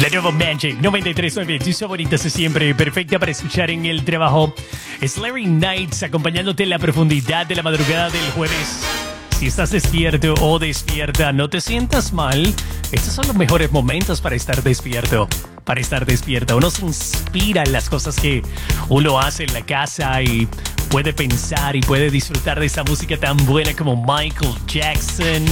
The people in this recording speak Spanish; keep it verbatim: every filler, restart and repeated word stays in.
La nueva Magic noventa y tres punto nueve, tus favoritas de siempre, perfecta para escuchar en el trabajo. Es Larry Knights acompañándote en la profundidad de la madrugada del jueves. Si estás despierto o despierta, no te sientas mal. Estos son los mejores momentos para estar despierto. Para estar despierta. Uno se inspira en las cosas que uno hace en la casa y puede pensar y puede disfrutar de esa música tan buena como Michael Jackson.